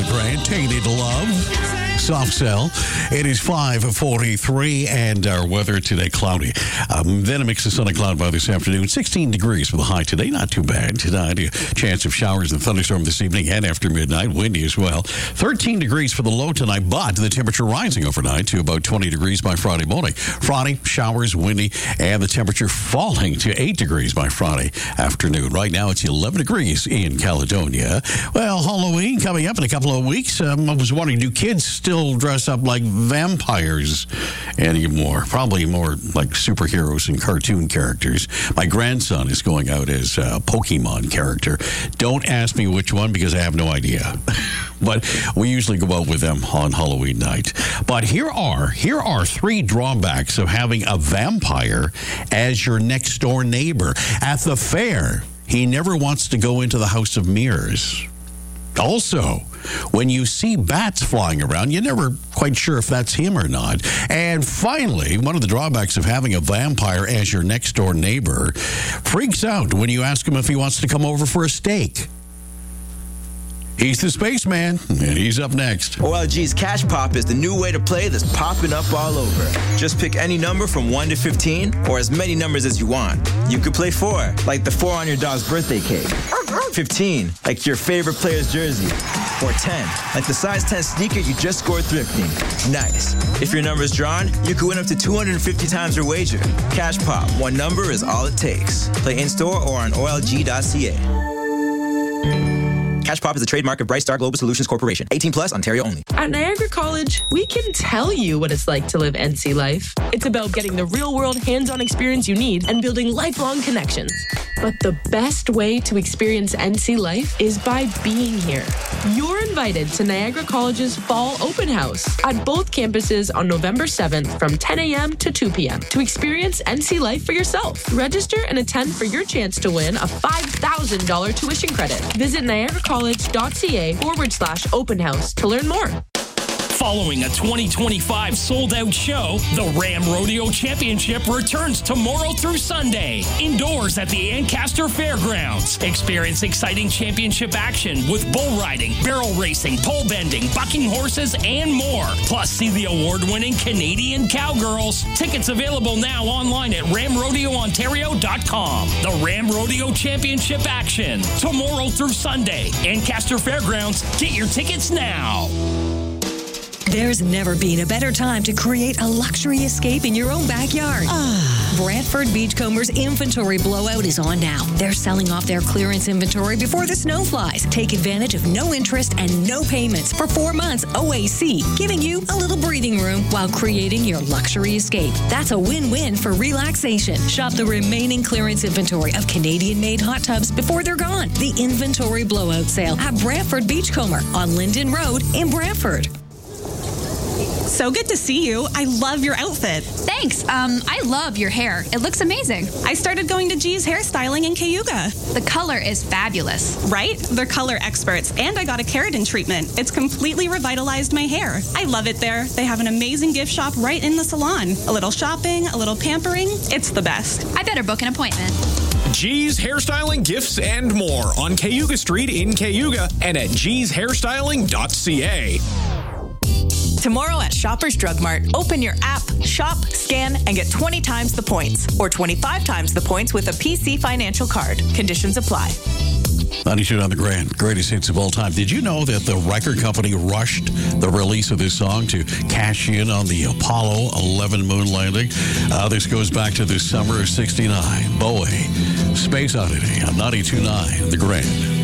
Grant, Tainted Love, Soft Cell. It is 5:43, and our weather today cloudy. Then a mix of sun and cloud by this afternoon. 16 degrees for the high today. Not too bad. Tonight, a chance of showers and thunderstorm this evening and after midnight. Windy as well. 13 degrees for the low tonight, but the temperature rising overnight to about 20 degrees by Friday morning. Friday, showers, windy, and the temperature falling to 8 degrees by Friday afternoon. Right now, it's 11 degrees in Caledonia. Well, Halloween coming up in a couple of weeks. I was wondering, do kids still dress up like vampires anymore? Probably more like superheroes and cartoon characters. My grandson is going out as a Pokemon character. Don't ask me which one because I have no idea. But we usually go out with them on Halloween night. But here are 3 drawbacks of having a vampire as your next door neighbor. At the fair, he never wants to go into the House of Mirrors. Also, when you see bats flying around, you're never quite sure if that's him or not. And finally, one of the drawbacks of having a vampire as your next door neighbor, freaks out when you ask him if he wants to come over for a steak. He's the spaceman, and he's up next. OLG's Cash Pop is the new way to play that's popping up all over. Just pick any number from 1 to 15, or as many numbers as you want. You could play 4, like the 4 on your dog's birthday cake. 15, like your favorite player's jersey. Or 10, like the size 10 sneaker you just scored thrifting. Nice. If your number's drawn, you could win up to 250 times your wager. Cash Pop, one number is all it takes. Play in-store or on OLG.ca. Cash Pop is a trademark of Bright Star Global Solutions Corporation. 18 plus, Ontario only. At Niagara College, we can tell you what it's like to live NC life. It's about getting the real-world hands-on experience you need and building lifelong connections. But the best way to experience NC life is by being here. You're invited to Niagara College's Fall Open House at both campuses on November 7th from 10 a.m. to 2 p.m. to experience NC life for yourself. Register and attend for your chance to win a $5,000 tuition credit. Visit niagaracollege.ca/open house to learn more. Following a 2025 sold-out show, the Ram Rodeo Championship returns tomorrow through Sunday, indoors at the Ancaster Fairgrounds. Experience exciting championship action with bull riding, barrel racing, pole bending, bucking horses, and more. Plus, see the award-winning Canadian Cowgirls. Tickets available now online at ramrodeoontario.com. The Ram Rodeo Championship action, tomorrow through Sunday, Ancaster Fairgrounds. Get your tickets now. There's never been a better time to create a luxury escape in your own backyard. Brantford Beachcombers inventory blowout is on now. They're selling off their clearance inventory before the snow flies. Take advantage of no interest and no payments for 4 months OAC, giving you a little breathing room while creating your luxury escape. That's a win-win for relaxation. Shop the remaining clearance inventory of Canadian-made hot tubs before they're gone. The inventory blowout sale at Brantford Beachcomber on Linden Road in Brantford. So good to see you. I love your outfit. Thanks. I love your hair. It looks amazing. I started going to G's Hairstyling in Cayuga. The color is fabulous. Right? They're color experts, and I got a keratin treatment. It's completely revitalized my hair. I love it there. They have an amazing gift shop right in the salon. A little shopping, a little pampering. It's the best. I better book an appointment. G's Hairstyling, Gifts, and more on Cayuga Street in Cayuga and at gshairstyling.ca. Tomorrow at Shoppers Drug Mart, open your app, shop, scan, and get 20 times the points or 25 times the points with a PC Financial card. Conditions apply. 92 on the Grand, greatest hits of all time. Did you know that the record company rushed the release of this song to cash in on the Apollo 11 moon landing? This goes back to the summer of '69. Bowie, Space Oddity on 92.9 The Grand.